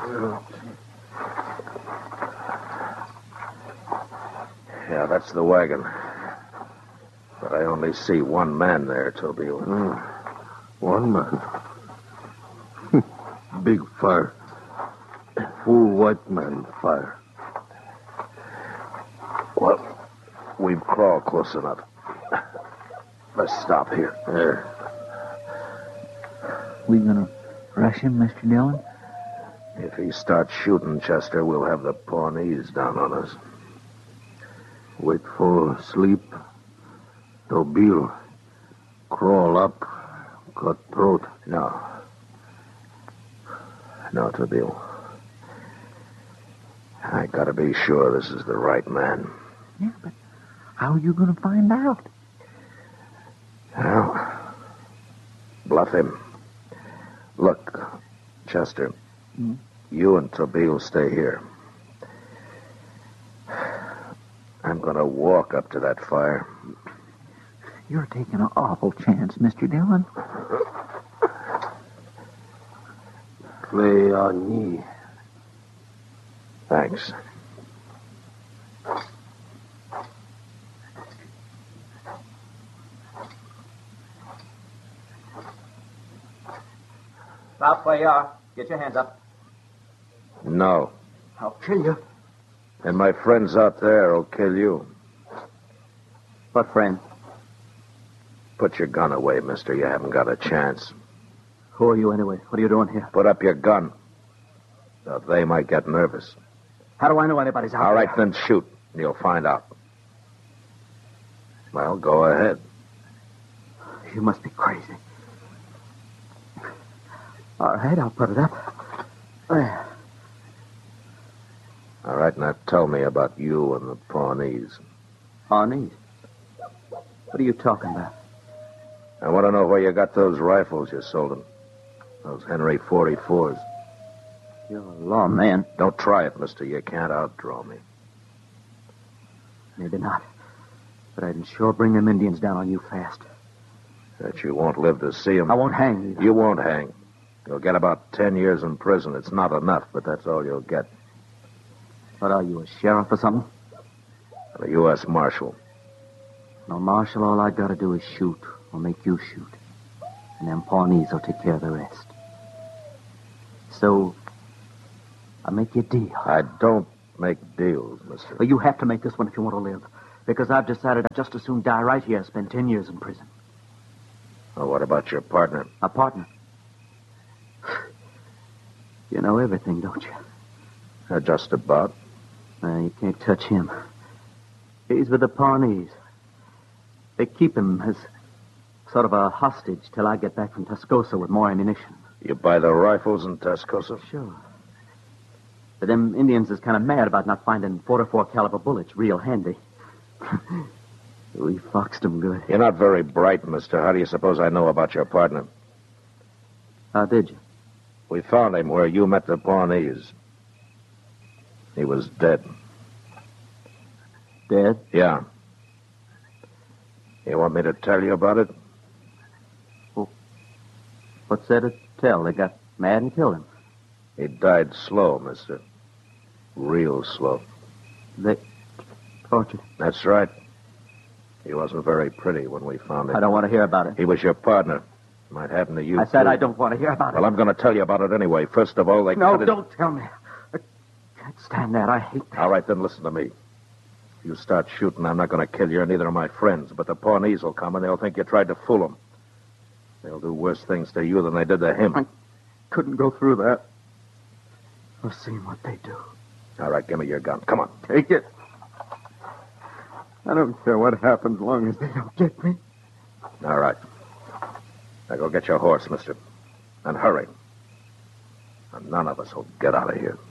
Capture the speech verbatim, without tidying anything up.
Yeah, that's the wagon. But I only see one man there, Tobio. Mm. One man. Big fire. Full white man fire. Well, we've crawled close enough. Let's stop here. There. We gonna rush him, Mister Dillon? If he starts shooting, Chester, we'll have the Pawnees down on us. Wait for sleep. Tobio. Crawl up. Cut throat. No. No, Tobio. I gotta be sure this is the right man. Yeah, but how are you gonna find out? Well, bluff him. Look, Chester, Hmm? you and Tobio stay here. I'm gonna walk up to that fire. You're taking an awful chance, Mister Dillon. Play on me. Thanks. Stop where you are. Get your hands up. No. I'll kill you. And my friends out there will kill you. What friend? Put your gun away, mister. You haven't got a chance. Who are you anyway? What are you doing here? Put up your gun. Now, they might get nervous. How do I know anybody's out All there? right, then shoot. You'll find out. Well, go ahead. You must be crazy. All right, I'll put it up. There. All right, now tell me about you and the Pawnees. Pawnees? What are you talking about? I want to know where you got those rifles you sold them. Those Henry forty-fours. You're a lawman. Don't try it, mister. You can't outdraw me. Maybe not. But I'd sure bring them Indians down on you fast. That you won't live to see them. I won't hang either. You won't hang. You'll get about ten years in prison. It's not enough, but that's all you'll get. What are you, a sheriff or something? A U S Marshal. No, Marshal, all I gotta do is shoot, or make you shoot. And them Pawnees will take care of the rest. So, I'll make you a deal. I don't make deals, mister. Well, you have to make this one if you want to live. Because I've decided I'd just as soon die right here as spend ten years in prison. Well, what about your partner? A partner. You know everything, don't you? Uh, just about. Uh, you can't touch him. He's with the Pawnees. They keep him as sort of a hostage till I get back from Tascosa with more ammunition. You buy the rifles in Tascosa? Sure. But them Indians is kind of mad about not finding forty-four caliber bullets real handy. We foxed them good. You're not very bright, mister. How do you suppose I know about your partner? How did you? We found him where you met the Pawnees. He was dead. Dead? Yeah. You want me to tell you about it? Well, what's there to tell? They got mad and killed him. He died slow, mister. Real slow. They tortured him. That's right. He wasn't very pretty when we found him. I don't want to hear about it. He was your partner. Might happen to you, I said too. I don't want to hear about Well, it. I'm going to tell you about it anyway. First of all, they No, cut it- don't tell me. I can't stand that. I hate that. All right, then listen to me. If you start shooting, I'm not going to kill you or neither of my friends. But the Pawnees will come and they'll think you tried to fool them. They'll do worse things to you than they did to him. I couldn't go through that. I've seen what they do. All right, give me your gun. Come on. Take it. I don't care what happens as long as they don't get me. All right. Now go get your horse, mister. And hurry. And none of us will get out of here.